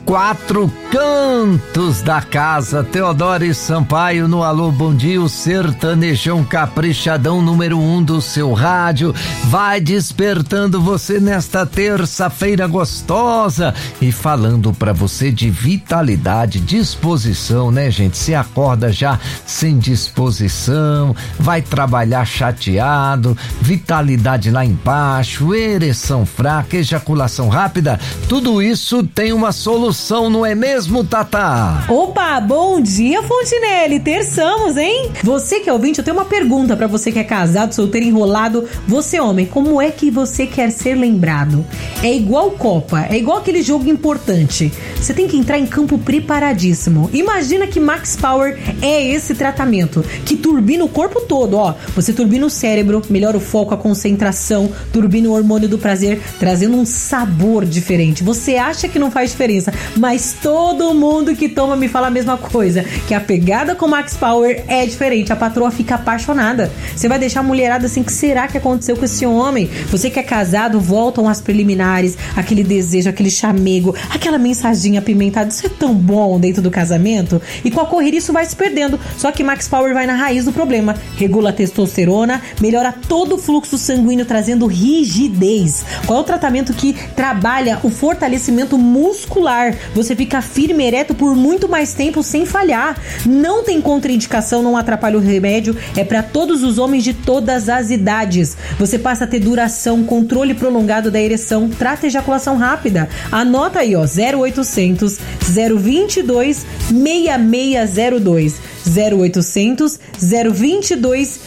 quatro cantos da casa. Teodoro Sampaio no Alô Bom Dia, o sertanejão caprichadão número 1 do seu rádio, vai despertando você nesta terça-feira gostosa e falando pra você de vitalidade, disposição, né, gente? Se acorda já sem disposição, vai trabalhar chateado, vitalidade lá embaixo, ereção fraca, ejaculação rápida, tudo isso tem uma solução, não é mesmo, Tatá? Opa, bom dia, Fontinelli, terçamos, hein? Você que é ouvinte, eu tenho uma pergunta pra você que é casado, solteiro, enrolado, você homem, como é que você quer ser lembrado? É igual Copa, é igual aquele jogo importante, você tem que entrar em campo preparadíssimo. Imagina que Max Power é esse tratamento, que turbina o corpo todo, ó, você turbina o cérebro, melhora o foco, a concentração, turbina o hormônio do prazer, trazendo um sabor diferente. Você acha que não faz diferença, mas todo mundo que toma me fala a mesma coisa, que a pegada com Max Power é diferente, a patroa fica apaixonada. Você vai deixar a mulherada assim, que será que aconteceu com esse homem? Você que é casado, voltam às preliminares, aquele desejo, aquele chamego, aquela mensaginha apimentada, isso é tão bom dentro do casamento, e com a correria isso vai se perdendo. Só que Max Power vai na raiz do problema, regula a testosterona, melhora todo o fluxo sanguíneo, trazendo rigidez. Qual é o tratamento que trabalha o fortalecimento muscular? Você fica firme e ereto por muito mais tempo sem falhar. Não tem contraindicação, não atrapalha o remédio, é para todos os homens de todas as idades. Você passa a ter duração, controle prolongado da ereção, trata ejaculação rápida. Anota aí, ó, 0800 022 6602. 0800 022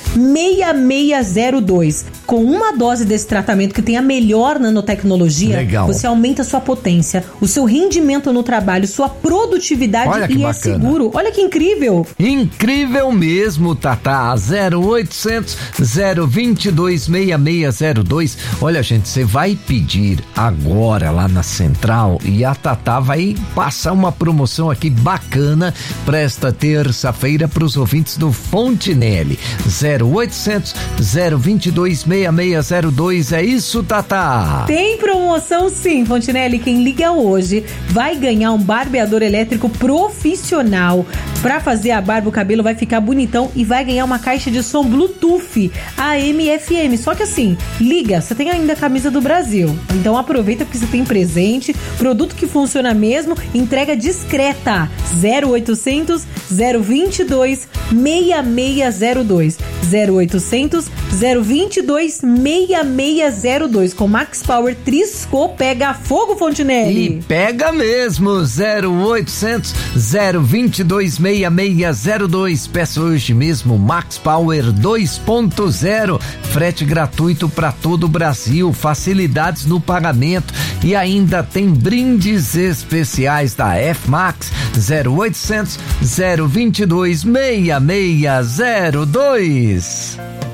6602. Com uma dose desse tratamento que tem a melhor nanotecnologia, legal, você aumenta sua potência, o seu rendimento no trabalho, sua produtividade. Olha que e bacana. É seguro. Olha que incrível. Incrível mesmo, Tatá. 0800 022 6602. Olha, gente, você vai pedir agora lá na central e a Tatá vai passar uma promoção aqui bacana para esta terça-feira para os ouvintes do Fontinelli. 0800 022 6602. É isso, Tatá? Tem promoção sim, Fontinelli. Quem liga hoje vai ganhar um barbeador elétrico profissional. Pra fazer a barba, o cabelo vai ficar bonitão e vai ganhar uma caixa de som Bluetooth AM/FM. Só que assim, liga, você tem ainda a camisa do Brasil. Então aproveita porque você tem presente, produto que funciona mesmo, entrega discreta. 0800 022 6602. 0800 022 6602. Com Max Power triscou, pega fogo, Fontinelli. E pega mesmo. 0800 022 6602. Peça hoje mesmo Max Power 2.0. Frete gratuito para todo o Brasil, facilidades no pagamento e ainda tem brindes especiais da F-Max. 0800 022 6602.